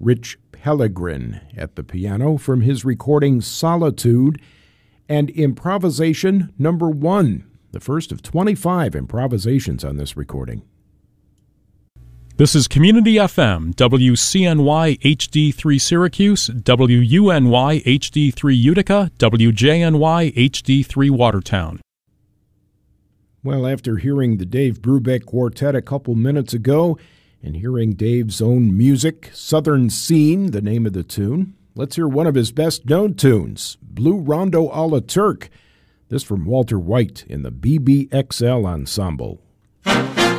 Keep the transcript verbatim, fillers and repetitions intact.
Rich Pellegrin at the piano from his recording Solitude, and improvisation number one, the first of twenty-five improvisations on this recording. This is Community F M, W C N Y H D three Syracuse, W U N Y H D three Utica, W J N Y H D three Watertown. Well, after hearing the Dave Brubeck Quartet a couple minutes ago and hearing Dave's own music, Southern Scene, the name of the tune, let's hear one of his best-known tunes, Blue Rondo a la Turk. This from Walter White in the B B X L Ensemble.